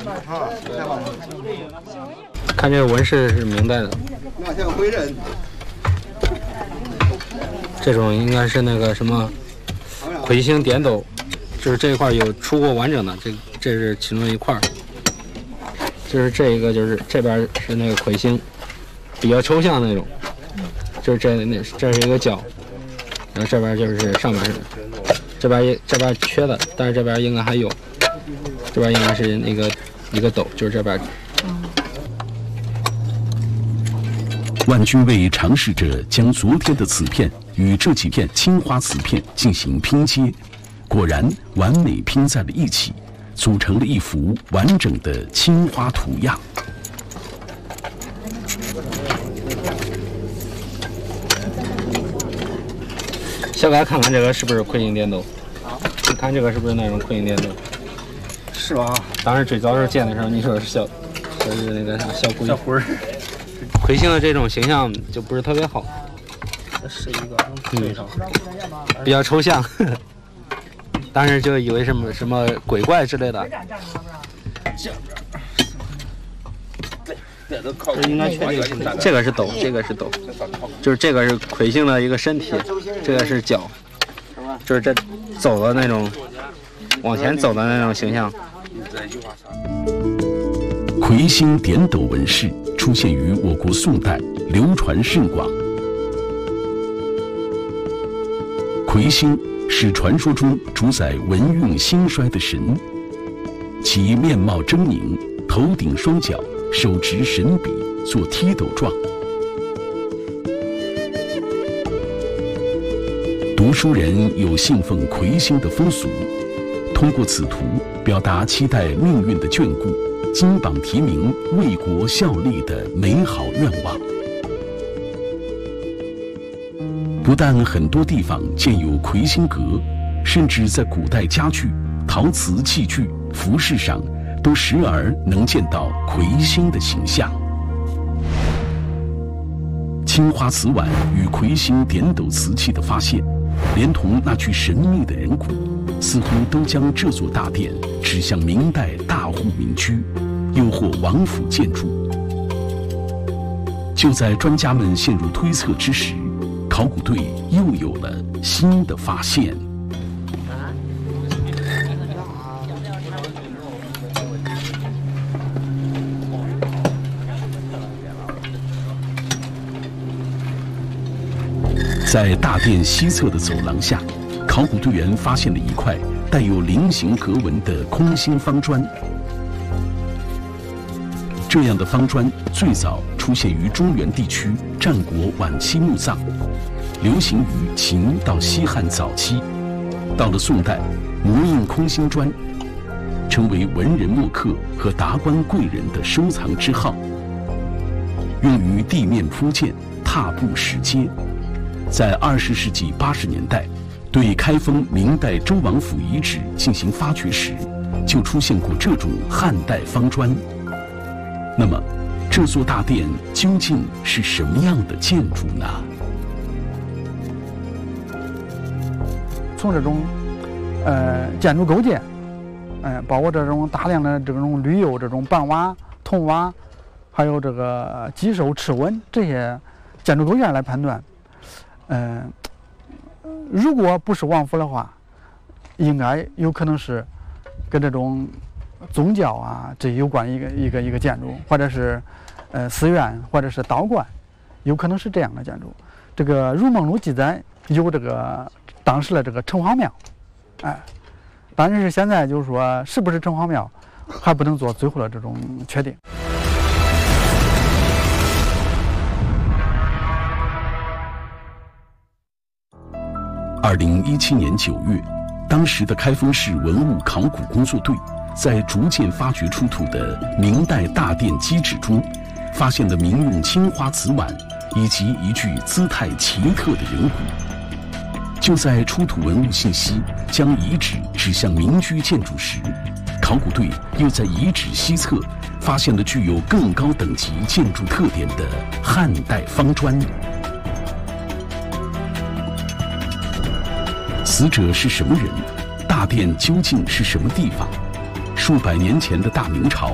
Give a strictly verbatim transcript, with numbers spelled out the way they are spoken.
看这个纹饰是明代的，这种应该是那个什么魁星点斗，就是这一块有出过完整的，这这是其中一块。就是这一个，就是这边是那个魁星，比较抽象那种，就是这那这是一个角，然后这边就是上面是，这边也这边缺的，但是这边应该还有，这边应该是那个一个斗，就是这边。 万军卫尝试着将昨天的瓷片与这几片青花瓷片进行拼接，果然完美拼在了一起，组成了一幅完整的青花图样。 小白看看这个是不是魁星点斗？你看这个是不是那种魁星点斗？ 是吧？ 当时最早时候见的时候，你说是小，就是那个啥小龟。 小龟儿。 魁星的这种形象就不是特别好。 这是一个对上， 比较抽象。当时就以为什么什么鬼怪之类的。 这应该确定是这个是斗，这个是斗，就是这个是魁星的一个身体，这个是脚，就是这走的那种往前走的那种形象。 魁星点斗纹饰出现于我国宋代，流传甚广。魁星是传说中主宰文运兴衰的神，其面貌狰狞，头顶双角，手执神笔，做踢斗状。读书人有信奉魁星的风俗，通过此图表达期待命运的眷顾、金榜题名、为国效力的美好愿望。不但很多地方建有魁星阁，甚至在古代家具、陶瓷器具、服饰上都时而能见到魁星的形象。青花瓷碗与魁星点斗瓷器的发现，连同那具神秘的人骨，似乎都将这座大殿指向明代大户民居，又或王府建筑。就在专家们陷入推测之时，考古队又有了新的发现。在大殿西侧的走廊下，考古队员发现了一块带有菱形格纹的空心方砖。这样的方砖最早出现于中原地区战国晚期墓葬，流行于秦到西汉早期。到了宋代，模印空心砖成为文人墨客和达官贵人的收藏之号，用于地面铺建、踏步石阶。在二十世纪八十年代，对开封明代周王府遗址进行发掘时，就出现过这种汉代方砖。那么，这座大殿究竟是什么样的建筑呢？ 从这种呃建筑构件，呃，包括这种大量的这种绿釉、这种板瓦、铜瓦，还有这个脊首、赤纹这些建筑构件来判断，嗯、呃，如果不是王府的话，应该有可能是跟这种宗教啊这有关一个一个一个建筑，或者是呃寺院，或者是道观，有可能是这样的建筑。这个《如梦录》记载有这个当时的这个城隍庙，哎，但是现在就是说是不是城隍庙，还不能做最后的这种确定。 二零一七年九月，当时的开封市文物考古工作队在逐渐发掘出土的明代大殿基址中，发现了民用青花瓷碗以及一具姿态奇特的人骨。就在出土文物信息将遗址指向民居建筑时，考古队又在遗址西侧发现了具有更高等级建筑特点的汉代方砖。死者是什么人？大殿究竟是什么地方？数百年前的大明朝